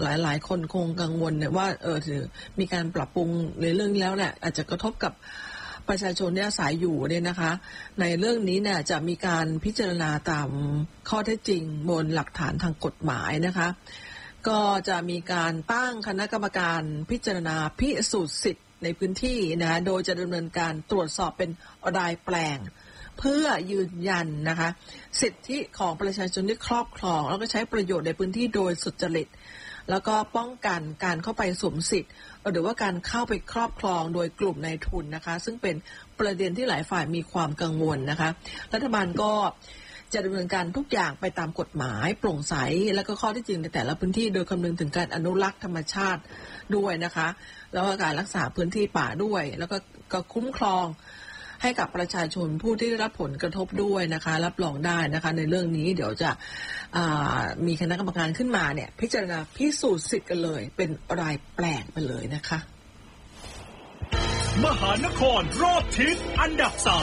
หลายคนคงกังวลเนี่ยว่ามีการปรับปรุงในเรื่องนี้แล้วแหละอาจจะกระทบกับประชาชนที่อาศัยอยู่เนี่ยนะคะในเรื่องนี้เนี่ยจะมีการพิจารณาตามข้อเท็จจริงบนหลักฐานทางกฎหมายนะคะก็จะมีการตั้งคณะกรรมการพิจารณาพิสูจน์สิทธิ์ในพื้นที่นะโดยจะดำเนินการตรวจสอบเป็นรายแปลงเพื่อยืนยันนะคะสิทธิของประชาชนที่ครอบครองแล้วก็ใช้ประโยชน์ในพื้นที่โดยสุจริตแล้วก็ป้องกันการเข้าไปสวมสิทธิ์หรือว่าการเข้าไปครอบครองโดยกลุ่มนายทุนนะคะซึ่งเป็นประเด็นที่หลายฝ่ายมีความกังวลนะคะรัฐบาลก็จะดำเนินการทุกอย่างไปตามกฎหมายโปร่งใสและก็ข้อที่จริงในแต่ละพื้นที่โดยคำนึงถึงการอนุรักษ์ธรรมชาติด้วยนะคะแล้วก็การรักษาพื้นที่ป่าด้วยแล้วก็คุ้มครองให้กับประชาชนผู้ที่ได้รับผลกระทบด้วยนะคะรับรองได้นะคะในเรื่องนี้เดี๋ยวจะมีคณะกรรมการขึ้นมาเนี่ยพิจารณาพิสูจน์สิทธิ์กันเลยเป็นรายแปลงไปเลยนะคะมหานครรอบทิศอันดับ3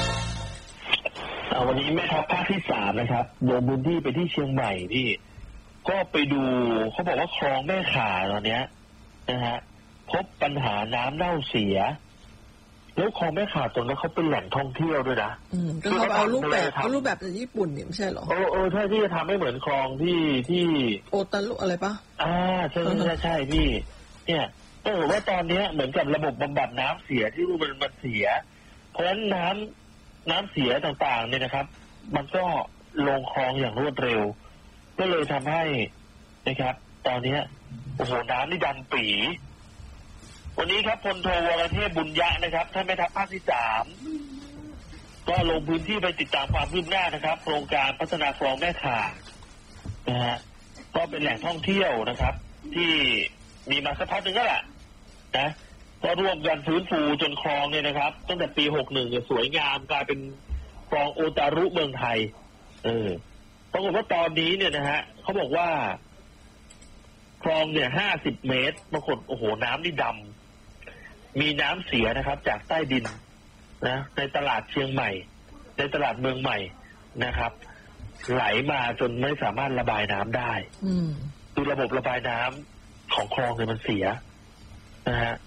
วันนี้แม่ทัพภาคที่3นะครับลงพื้นที่ไปที่เชียงใหม่ที่ก็ไปดูเขาบอกว่าคลองแม่ข่าตอนนี้นะฮะพบปัญหาน้ำเน่าเสียแล้วคลองแม่ข่าตรงนั้นเขาเป็นแหล่งท่องเที่ยวด้วยนะก็เขาเอารูปแบบจากญี่ปุ่นเนี่ยไม่ใช่หรอใช่ที่จะทำให้เหมือนคลองที่โอตารุอะไรปะใช่พี่เนี่ยว่าตอนนี้เหมือนกับระบบบำบัดน้ำเสียที่รูมันเสียเพราะฉะนั้นน้ำเสียต่างๆเนี่ยนะครับมันก็ลงคลองอย่างรวดเร็วก็เลยทำให้นะครับตอนนี้โอ้โหน้ำนี่ดันปีวันนี้ครับพลโทวรเทพบุญยะนะครับท่านแม่ทัพภาคที่3ก็ลงพื้นที่ไปติดตามความคืบหน้านะครับโครงการพัฒนาคลองแม่ข่านะฮะก็เป็นแหล่งท่องเที่ยวนะครับที่มีมาสักพักหนึ่งก็แหละนะก็ร่วมกันฟื้นฟูจนคลองเนี่ยนะครับตั้งแต่ปี61เนี่ยสวยงามกลายเป็นคลองโอตารุเมืองไทยปรากฏว่าตอนนี้เนี่ยนะฮะเขาบอกว่าคลองเนี่ย50 เมตรปรากฏโอ้โหน้ำนี่ดำมีน้ำเสียนะครับจากใต้ดินนะในตลาดเชียงใหม่ในตลาดเมืองใหม่นะครับไหลมาจนไม่สามารถระบายน้ำได้คือระบบระบายน้ำของคลองเนี่ยมันเสียนะฮะ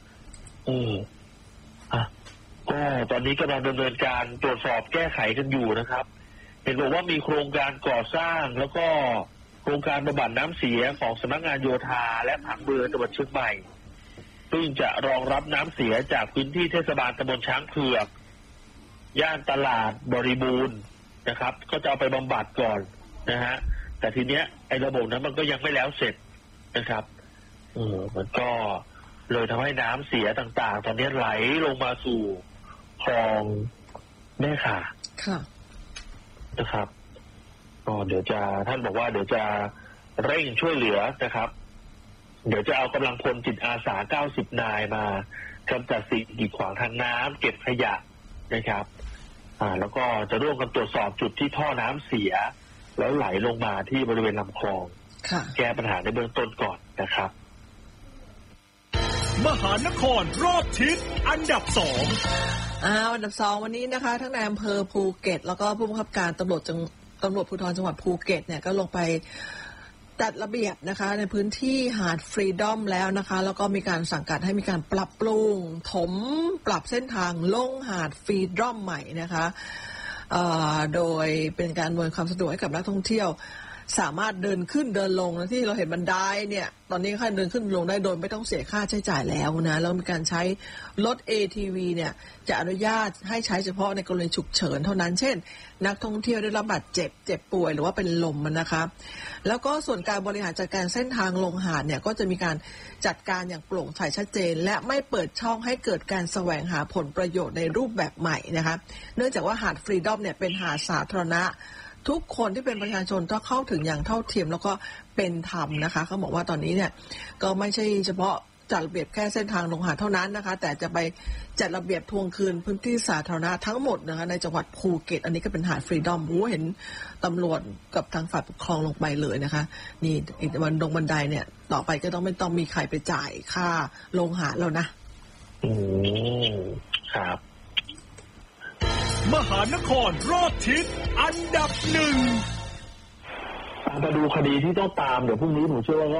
ก็ตอนนี้กำลังดำเนินการตรวจสอบแก้ไขกันอยู่นะครับเห็นบอกว่ามีโครงการก่อสร้างแล้วก็โครงการบำบัดน้ำเสียของสำนักงานโยธาและผังเมืองจังหวัดเชียงใหม่ซึ่งจะรองรับน้ำเสียจากพื้นที่เทศบาลตำบลช้างเผือกย่านตลาดบริบูรณ์นะครับก็จะเอาไปบำบัดก่อนนะฮะแต่ทีเนี้ยไอ้ระบบนั้นมันก็ยังไม่แล้วเสร็จนะครับมันก็เลยทำให้น้ำเสียต่างๆตอนนี้ไหลลงมาสู่คลองแม่ข่านะครับก็เดี๋ยวจะท่านบอกว่าเดี๋ยวจะเร่งช่วยเหลือนะครับเดี๋ยวจะเอากำลังพลจิตอาสา90 นายมากำจัดสิ่งกีดขวางทางน้ำเก็บขยะนะครับแล้วก็จะร่วมกันตรวจสอบจุดที่ท่อน้ำเสียแล้วไหลลงมาที่บริเวณลำคลองแก้ปัญหาในเบื้องต้นก่อนนะครับมหานครรอบทิศอันดับ2 อันดับ2วันนี้นะคะทั้งในอำเภอภูเก็ตแล้วก็ผู้บังคับการตำรวจภูธรจังหวัดภูเก็ตเนี่ยก็ลงไปจัดระเบียบนะคะในพื้นที่หาดฟรีดอมแล้วนะคะแล้วก็มีการสั่งการให้มีการปรับปรุงปรับเส้นทางลงหาดฟรีดอมใหม่นะคะโดยเป็นการอำนวยความสะดวกให้กับนักท่องเที่ยวสามารถเดินขึ้นเดินลงนะที่เราเห็นบันไดเนี่ยตอนนี้ค่าเดินขึ้นลงได้โดยไม่ต้องเสียค่าใช้จ่ายแล้วนะแล้วมีการใช้รถ ATV เนี่ยจะอนุญาตให้ใช้เฉพาะในกรณีฉุกเฉินเท่านั้นเช่นนักท่องเที่ยวได้รับบาดเจ็บป่วยหรือว่าเป็นลมนะคะแล้วก็ส่วนการบริหารจัดการเส้นทางลงหาดเนี่ยก็จะมีการจัดการอย่างโปร่งใสชัดเจนและไม่เปิดช่องให้เกิดการแสวงหาผลประโยชน์ในรูปแบบใหม่นะคะเนื่องจากว่าหาดฟรีดอมเนี่ยเป็นหาดสาธารณะทุกคนที่เป็นประชาชนต้องเข้าถึงอย่างเท่าเทียมแล้วก็เป็นธรรมนะคะเขาบอกว่าตอนนี้เนี่ยก็ไม่ใช่เฉพาะจัดระเบียบแค่เส้นทางลงหาดเท่านั้นนะคะแต่จะไปจัดระเบียบทวงคืนพื้นที่สาธารณะทั้งหมดนะคะในจังหวัดภูเก็ตอันนี้ก็เป็นหาดฟรีดอมเห็นตำรวจกับทางฝ่ายปกครองลงไปเลยนะคะนี่อีกบันไดเนี่ยต่อไปก็ต้องไม่ต้องมีใครไปจ่ายค่าลงหาดแล้วนะครับมหานครรอบทิศอันดับ1 มาดูคดีที่ต้องตามเดี๋ยวพรุ่งนี้ผมเชื่อว่า